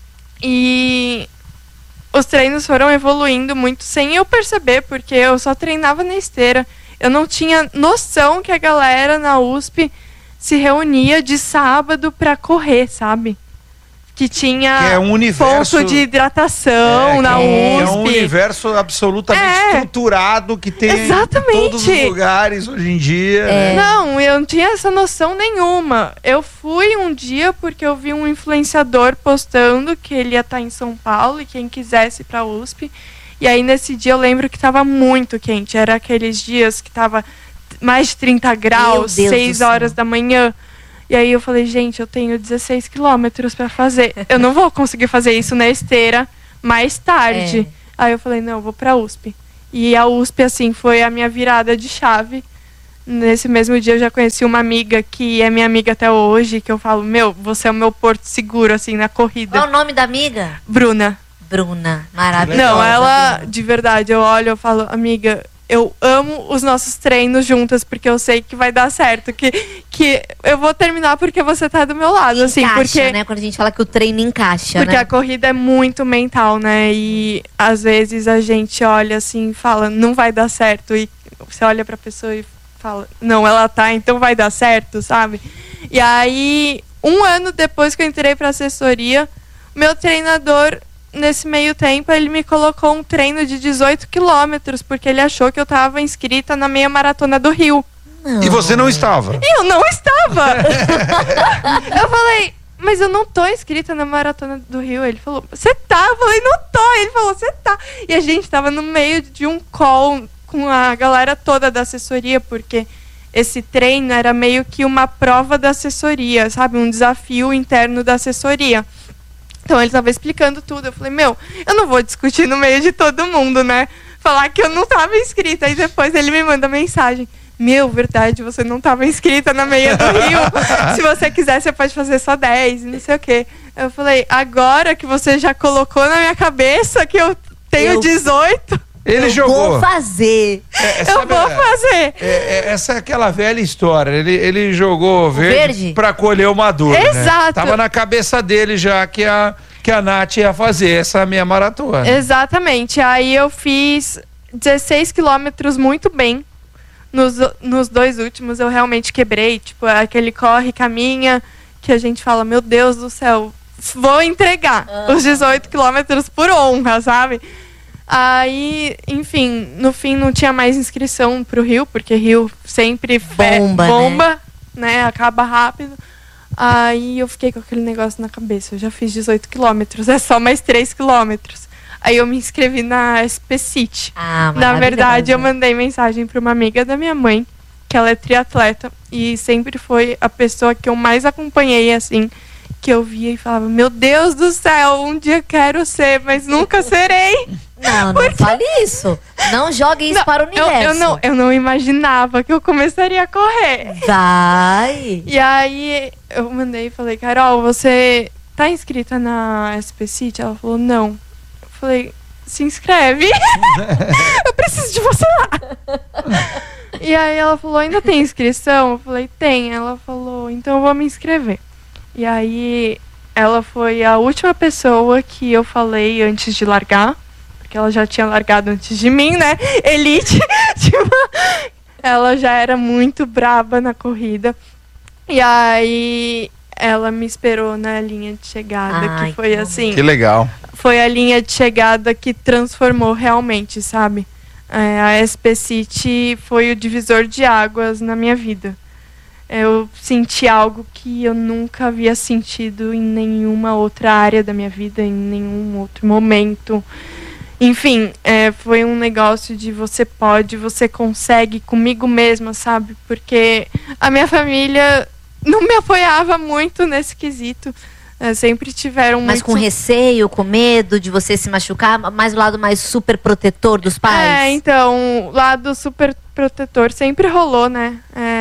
e os treinos foram evoluindo muito sem eu perceber, porque eu só treinava na esteira. Eu não tinha noção que a galera na USP se reunia de sábado pra correr, sabe? Que tinha Que é um universo, ponto de hidratação na USP. É um universo absolutamente estruturado que tem Exatamente. em todos os lugares hoje em dia. Né? Não, eu não tinha essa noção nenhuma. Eu fui um dia porque eu vi um influenciador postando que ele ia estar em São Paulo e quem quisesse ir pra USP. E aí nesse dia eu lembro que estava muito quente. Era aqueles dias que estava mais de 30 graus, 6 horas da manhã. E aí eu falei, gente, eu tenho 16 quilômetros para fazer. Eu não vou conseguir fazer isso na esteira mais tarde. Aí eu falei, não, eu vou pra USP. E a USP, assim, foi a minha virada de chave. Nesse mesmo dia eu já conheci uma amiga que é minha amiga até hoje, que eu falo, você é o meu porto seguro, assim, na corrida. Qual é o nome da amiga? Bruna. Bruna, maravilhosa. Não, ela, de verdade, eu olho, eu falo, amiga, eu amo os nossos treinos juntas, porque eu sei que vai dar certo, que eu vou terminar porque você tá do meu lado, assim, Encaixa, porque, né? Quando a gente fala que o treino encaixa, porque né? a corrida é muito mental, né? E às vezes a gente olha assim e fala, não vai dar certo, e você olha pra pessoa e fala, não, ela tá, então vai dar certo, sabe? E aí, 1 ano depois que eu entrei pra assessoria, meu treinador, nesse meio tempo, ele me colocou um treino de 18 quilômetros, porque ele achou que eu estava inscrita na meia maratona do Rio. E você não estava? Eu não estava! Eu falei, mas eu não tô inscrita na maratona do Rio. Ele falou, você tá? Eu falei, não tô. Ele falou, você tá. E a gente tava no meio de um call com a galera toda da assessoria, porque esse treino era meio que uma prova da assessoria, sabe? Um desafio interno da assessoria. Então ele estava explicando tudo. Eu falei, eu não vou discutir no meio de todo mundo, né? Falar que eu não estava inscrita. Aí depois ele me manda mensagem. Verdade, você não estava inscrita na meia do Rio. Se você quiser, você pode fazer só 10 e não sei o quê. Eu falei, agora que você já colocou na minha cabeça que eu tenho 18... Ele jogou. Vou fazer. Eu vou fazer. Essa é aquela velha história. Ele jogou verde pra colher o maduro. Exato. Né? Tava na cabeça dele já que a Nath ia fazer essa minha maratona. Exatamente. Aí eu fiz 16 quilômetros muito bem. Nos 2 últimos eu realmente quebrei. Tipo, aquele corre, caminha, que a gente fala, meu Deus do céu, vou entregar os 18 quilômetros por honra, sabe? Aí, enfim, no fim não tinha mais inscrição pro Rio, porque Rio sempre bomba, né? Acaba rápido. Aí eu fiquei com aquele negócio na cabeça. Eu já fiz 18 quilômetros, é só mais 3 quilômetros. Aí eu me inscrevi na SP City. Na verdade, eu mandei mensagem para uma amiga da minha mãe, que ela é triatleta, e sempre foi a pessoa que eu mais acompanhei, assim, que eu via e falava, meu Deus do céu, um dia quero ser, mas nunca serei. Não fale isso. Não jogue isso para o universo. Eu não imaginava que eu começaria a correr. Vai! E aí eu mandei e falei, Carol, você tá inscrita na SP City? Ela falou, não. Eu falei, se inscreve. Eu preciso de você lá. E aí ela falou, ainda tem inscrição? Eu falei, tem. Ela falou, então eu vou me inscrever. E aí ela foi a última pessoa que eu falei antes de largar. Que ela já tinha largado antes de mim, né? Elite. Tipo, ela já era muito braba na corrida. E aí ela me esperou na linha de chegada, que foi assim... Que legal. Foi a linha de chegada que transformou realmente, sabe? A SP City foi o divisor de águas na minha vida. Eu senti algo que eu nunca havia sentido em nenhuma outra área da minha vida, em nenhum outro momento. Enfim, foi um negócio de você pode, você consegue comigo mesma, sabe? Porque a minha família não me apoiava muito nesse quesito. Sempre tiveram Mas com receio, com medo de você se machucar, mais o lado mais super protetor dos pais? Então, o lado super protetor sempre rolou, né?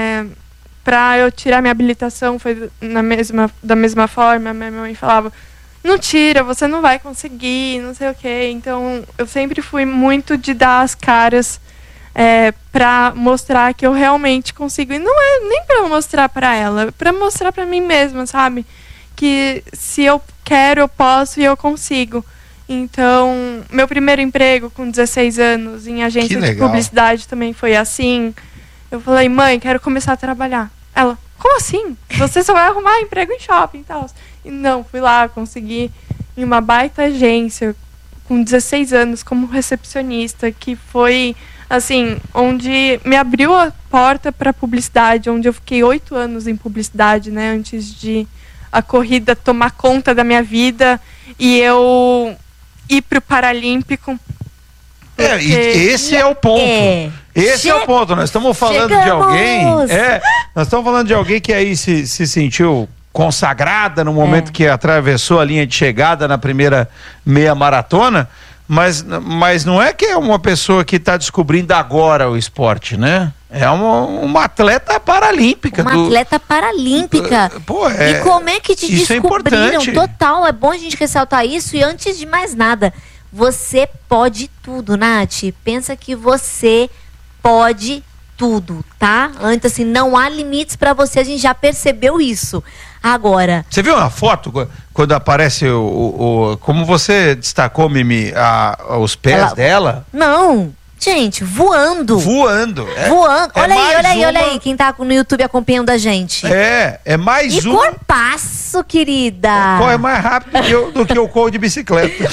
Pra eu tirar minha habilitação foi da mesma forma. Minha mãe falava, não tira, você não vai conseguir, não sei o quê. Então, eu sempre fui muito de dar as caras pra mostrar que eu realmente consigo. E não é nem pra mostrar pra ela, é pra mostrar pra mim mesma, sabe? Que se eu quero, eu posso e eu consigo. Então, meu primeiro emprego com 16 anos em agência de publicidade também foi assim. Eu falei, mãe, quero começar a trabalhar. Ela, como assim? Você só vai arrumar emprego em shopping e tal. E não, fui lá, consegui em uma baita agência com 16 anos como recepcionista, que foi, assim, onde me abriu a porta para publicidade, onde eu fiquei 8 anos em publicidade, né, antes de a corrida tomar conta da minha vida e eu ir pro Paralímpico. E esse é o ponto. Esse é o ponto. Nós estamos falando de alguém. Nós estamos falando de alguém que aí se sentiu consagrada no momento que atravessou a linha de chegada na primeira meia maratona. Mas não é que é uma pessoa que está descobrindo agora o esporte, né? É uma atleta paralímpica. Atleta paralímpica. E como é que te descobriram? Total, é bom a gente ressaltar isso. E antes de mais nada, você pode tudo, Nath. Pensa que você pode tudo, tá? Antes, assim, não há limites pra você, a gente já percebeu isso. Agora... Você viu uma foto quando aparece como você destacou, Mimi, os pés dela? Não, gente, voando. Voando. Olha aí, quem tá no YouTube acompanhando a gente. É mais um. E corpaço, querida. Corre mais rápido do que o corro de bicicleta.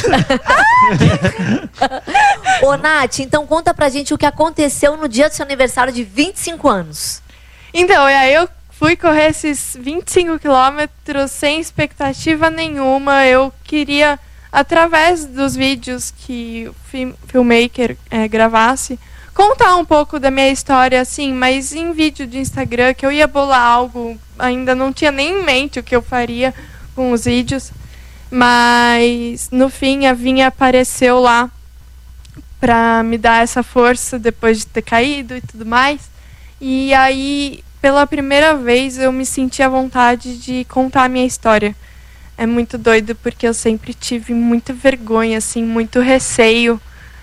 Ô, Nath, então conta pra gente o que aconteceu no dia do seu aniversário de 25 anos. Então, aí eu fui correr esses 25 quilômetros sem expectativa nenhuma. Eu queria, através dos vídeos que o filmmaker gravasse, contar um pouco da minha história, assim, mas em vídeo de Instagram, que eu ia bolar algo, ainda não tinha nem em mente o que eu faria com os vídeos, mas no fim a Vinha apareceu lá pra me dar essa força depois de ter caído e tudo mais. E aí, pela primeira vez, eu me senti à vontade de contar a minha história. É muito doido, porque eu sempre tive muita vergonha, assim, muito receio.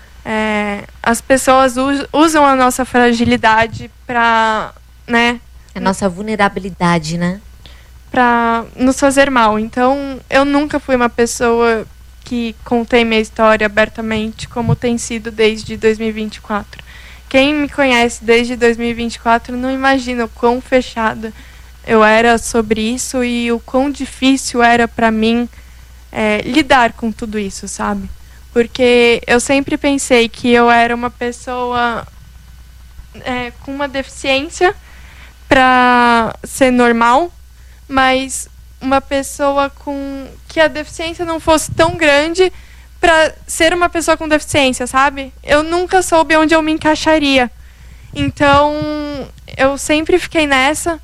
As pessoas usam a nossa fragilidade pra, né? A nossa vulnerabilidade, né? Pra nos fazer mal. Então, eu nunca fui uma pessoa que contei minha história abertamente, como tem sido desde 2024. Quem me conhece desde 2024 não imagina o quão fechada eu era sobre isso e o quão difícil era pra mim lidar com tudo isso, sabe? Porque eu sempre pensei que eu era uma pessoa com uma deficiência pra ser normal, mas uma pessoa com que a deficiência não fosse tão grande pra ser uma pessoa com deficiência, sabe? Eu nunca soube onde eu me encaixaria. Então, eu sempre fiquei nessa.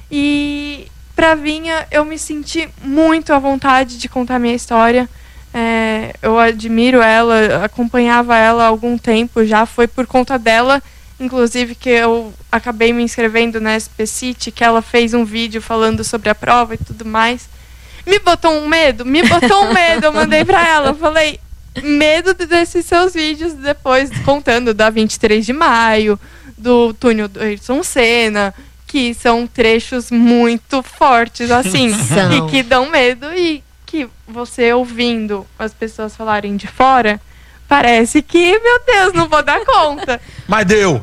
E pra Vinha, eu me senti muito à vontade de contar minha história. Eu admiro ela, acompanhava ela há algum tempo já. Foi por conta dela, inclusive, que eu acabei me inscrevendo na SP City, que ela fez um vídeo falando sobre a prova e tudo mais. Me botou um medo, eu mandei pra ela, falei, medo desses seus vídeos depois, contando da 23 de maio, do túnel do Ayrton Senna, que são trechos muito fortes, assim, e que dão medo, e que você ouvindo as pessoas falarem de fora, parece que, meu Deus, não vou dar conta. Mas deu.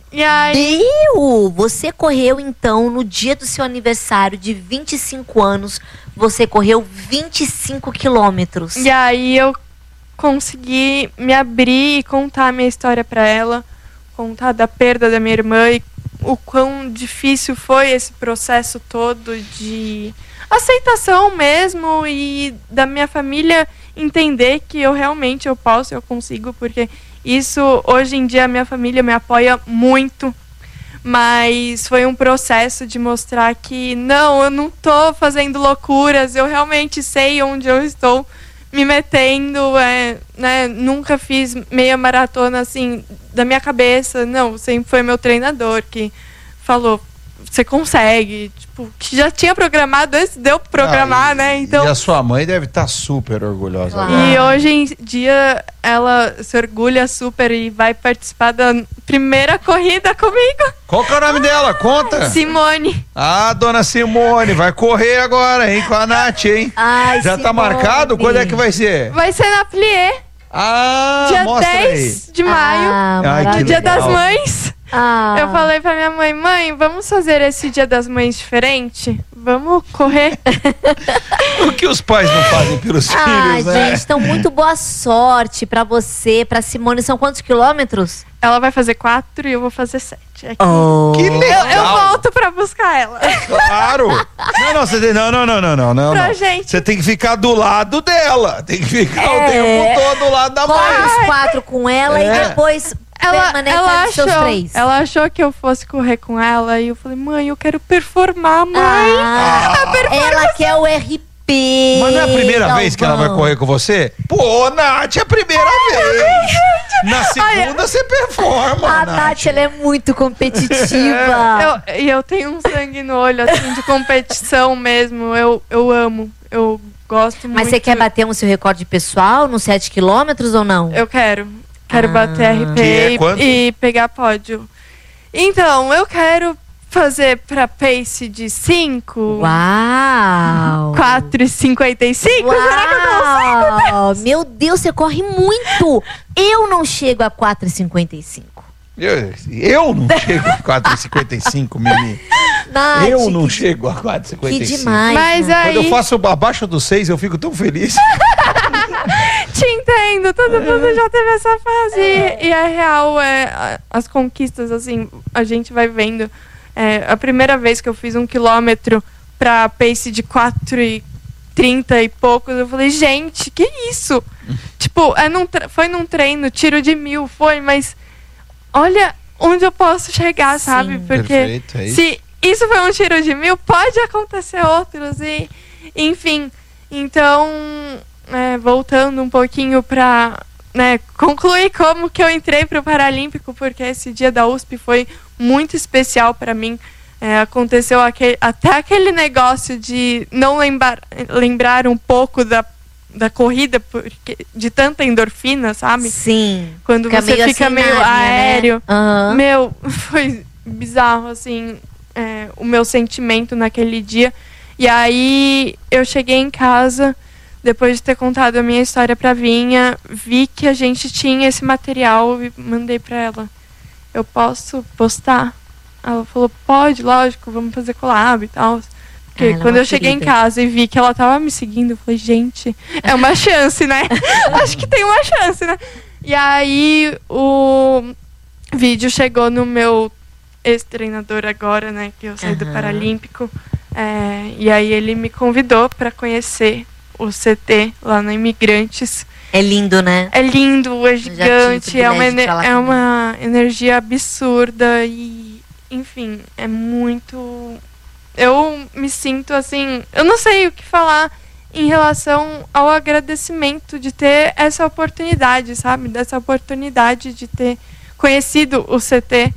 E aí... Você correu, então, no dia do seu aniversário de 25 anos, você correu 25 quilômetros. E aí eu consegui me abrir e contar a minha história pra ela, contar da perda da minha irmã e o quão difícil foi esse processo todo de aceitação mesmo e da minha família entender que eu realmente eu consigo, porque isso, hoje em dia, a minha família me apoia muito, mas foi um processo de mostrar que não, eu não tô fazendo loucuras, eu realmente sei onde eu estou me metendo, né? Nunca fiz meia maratona assim da minha cabeça, não, sempre foi meu treinador que falou, você consegue, tipo, que já tinha programado antes de eu programar, né? Então, e a sua mãe deve estar super orgulhosa. E hoje em dia ela se orgulha super e vai participar da primeira corrida comigo. Qual que é o nome dela? Conta. Simone. Ah, dona Simone, vai correr agora, hein, com a Nath, hein? Ai, já tá marcado? Quando é que vai ser? Vai ser na Plié. Ah, dia mostra 10 de maio, Ai, que Dia legal. das Mães. Eu falei pra minha mãe, mãe, vamos fazer esse Dia das Mães diferente? Vamos correr. O que os pais não fazem pelos filhos, né? Gente, então muito boa sorte pra você, pra Simone. São quantos quilômetros? Ela vai fazer 4 e eu vou fazer 7. Aqui. Que legal. Eu volto pra buscar ela. Claro. Não, você tem, não. Pra gente. Você tem que ficar do lado dela. Tem que ficar o tempo todo do lado da mãe. Corre os 4 com ela e depois permanece os seus 3. Ela achou que eu fosse correr com ela e eu falei, mãe, eu quero performar, mãe. Ela quer o RP. Mas não é a primeira vez que ela vai correr com você? Pô, Nath, é a primeira vez. Na segunda você performa, A Nath, ela é muito competitiva. Eu tenho um sangue no olho, assim, de competição mesmo. Eu amo, eu gosto muito. Mas você quer bater o seu recorde pessoal nos 7 quilômetros ou não? Eu quero bater RP Que é quanto? e pegar pódio. Então, eu quero fazer pra pace de 5. Uau! 4,55? Será que eu consigo? Meu Deus, você corre muito! Eu não chego a 4,55. Eu não chego a 4,55, Mimi. Nath, Eu não chego a 4,55. Que demais. Mas aí... Quando eu faço abaixo dos 6, eu fico tão feliz. Te entendo, todo mundo já teve essa fase. E a real as conquistas, assim, a gente vai vendo. A primeira vez que eu fiz 1 quilômetro pra pace de 4,30 e poucos, eu falei, gente, que isso? Tipo, foi num treino, tiro de 1000, mas olha onde eu posso chegar, sabe? Porque perfeito, é isso. se isso foi um tiro de 1000, pode acontecer outros e, enfim. Então, voltando um pouquinho pra concluir como que eu entrei pro Paralímpico, porque esse dia da USP foi muito especial para mim. Aconteceu até aquele negócio de não lembrar um pouco da corrida, porque, de tanta endorfina, sabe? Sim. Quando Fica você meio fica assim, meio náusea, aéreo. né? Uhum. Meu, foi bizarro, assim, o meu sentimento naquele dia. E aí eu cheguei em casa, depois de ter contado a minha história pra Vinha, vi que a gente tinha esse material e mandei pra ela. Eu posso postar? Ela falou, pode, lógico, vamos fazer collab e tal. Porque ela é quando uma eu cheguei em querida. casa e vi que ela tava me seguindo, eu falei, gente, é uma chance, né? Acho que tem uma chance, né? E aí o vídeo chegou no meu ex-treinador agora, né? Que eu saí do Paralímpico. E aí ele me convidou pra conhecer o CT lá na Imigrantes. É lindo, né? É lindo, é gigante, é privilégio uma energia absurda e, enfim, é muito... Eu me sinto assim, eu não sei o que falar em relação ao agradecimento de ter essa oportunidade, sabe? Dessa oportunidade de ter conhecido o CT.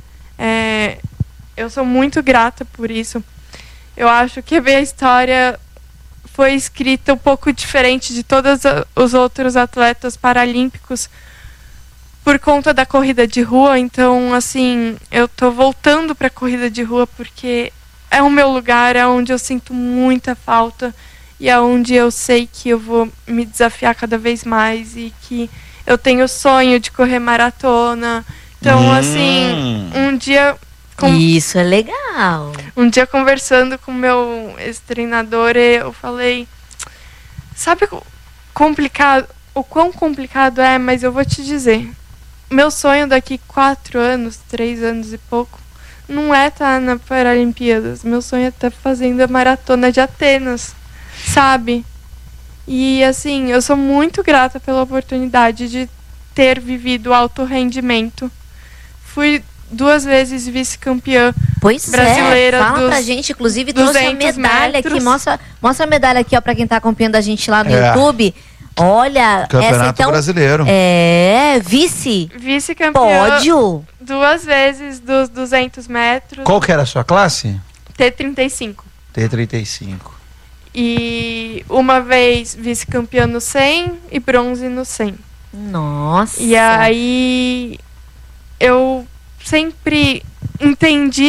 Eu sou muito grata por isso. Eu acho que a minha história foi escrita um pouco diferente de todos os outros atletas paralímpicos por conta da corrida de rua. Então, assim, eu tô voltando pra corrida de rua porque é o meu lugar, é onde eu sinto muita falta e é onde eu sei que eu vou me desafiar cada vez mais e que eu tenho o sonho de correr maratona, Então, assim, um dia... Isso é legal. Um dia conversando com o meu ex-treinador, eu falei... Sabe complicado, o quão complicado é, mas eu vou te dizer. Meu sonho daqui 4 anos, 3 anos e pouco, não é estar na Paralimpíadas. Meu sonho é estar fazendo a maratona de Atenas, sabe? E assim, eu sou muito grata pela oportunidade de ter vivido alto rendimento. Fui 2 vezes vice-campeã brasileira. Fala pra gente, inclusive trouxe a medalha aqui, mostra a medalha aqui, ó, pra quem tá acompanhando a gente lá no YouTube. Olha, Campeonato essa então brasileiro. Vice-campeã. Pódio. 2 vezes dos 200 metros. Qual que era a sua classe? T35. T35. E uma vez vice-campeã no 100 e bronze no 100. Nossa. E aí eu sempre entendi